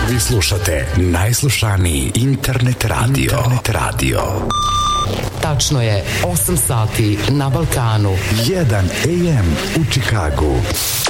Vi slušate najslušaniji internet radio. Tačno je 8 sati na Balkanu. 1 AM u Čikagu.